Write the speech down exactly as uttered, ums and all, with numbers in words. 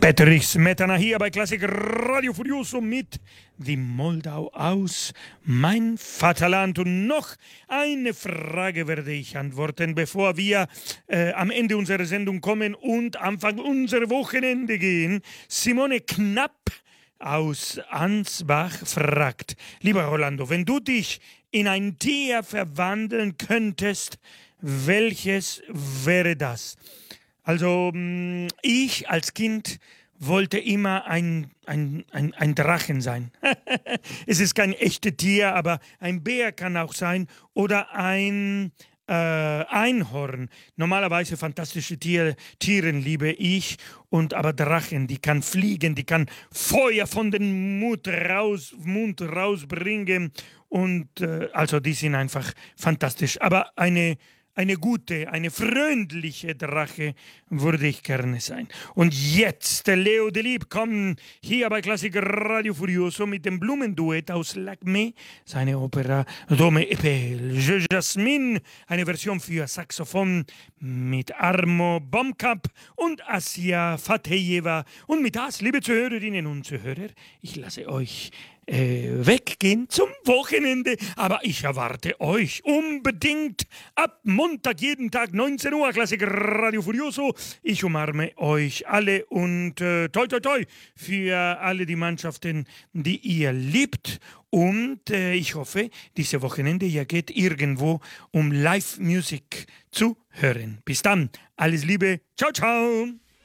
Petrich Smetana hier bei Klassik Radio Furioso mit Die Moldau aus mein Vaterland. Und noch eine Frage werde ich antworten, bevor wir äh, am Ende unserer Sendung kommen und Anfang unserer Wochenende gehen. Simone Knapp aus Ansbach fragt: Lieber Rolando, wenn du dich in ein Tier verwandeln könntest, welches wäre das? Also ich als Kind wollte immer ein, ein, ein, ein Drachen sein. Es ist kein echtes Tier, aber ein Bär kann auch sein oder ein äh, Einhorn. Normalerweise fantastische Tiere, Tieren liebe ich, und aber Drachen, die kann fliegen, die kann Feuer von den Mund, raus, Mund rausbringen und äh, also die sind einfach fantastisch. Aber eine Eine gute, eine freundliche Drache würde ich gerne sein. Und jetzt, Leo Delibes kommt hier bei Klassik Radio Furioso mit dem Blumenduett aus Lacme, seine Opera Dome Epel, Je Jasmine, eine Version für Saxophon mit Armo Bomkap und Asia Fatejeva. Und mit das, liebe Zuhörerinnen und Zuhörer, ich lasse euch Äh, weggehen zum Wochenende, aber ich erwarte euch unbedingt ab Montag, jeden Tag neunzehn Uhr, Klassik Radio Furioso. Ich umarme euch alle und äh, toi toi toi für alle die Mannschaften, die ihr liebt, und äh, ich hoffe, diese Wochenende ihr geht irgendwo, um Live-Musik zu hören. Bis dann, alles Liebe, ciao ciao!